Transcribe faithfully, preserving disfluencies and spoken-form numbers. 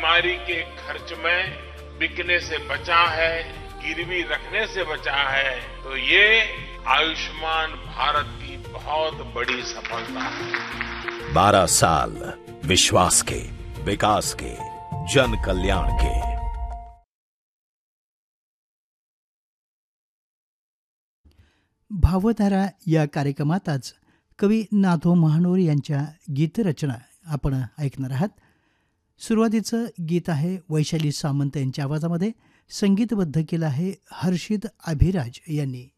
बीमारी के खर्च में बिकने से बचा है, गिरवी रखने से बचा है, तो ये आयुष्मान भारत की बहुत बड़ी सफलता है। बारह साल विश्वास के, विकास के, जन कल्याण के। भावधारा या कार्यक्रमात आज कवी नाथो महानोर यांच्या गीतरचना आपण ऐकणार आहात. सुरुवातीचं गीत आहे वैशाली सामंत यांच्या आवाजामध्ये, संगीतबद्ध केलं आहे हर्षित अभिराज यांनी.